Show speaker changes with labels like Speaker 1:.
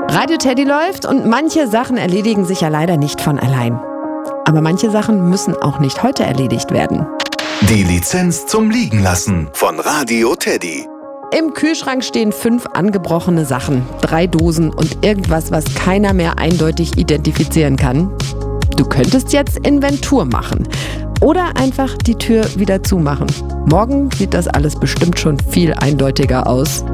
Speaker 1: Radio Teddy läuft und manche Sachen erledigen sich ja leider nicht von allein. Aber manche Sachen müssen auch nicht heute erledigt werden.
Speaker 2: Die Lizenz zum Liegenlassen von Radio Teddy.
Speaker 1: Im Kühlschrank stehen 5 angebrochene Sachen, 3 Dosen und irgendwas, was keiner mehr eindeutig identifizieren kann. Du könntest jetzt Inventur machen oder einfach die Tür wieder zumachen. Morgen sieht das alles bestimmt schon viel eindeutiger aus.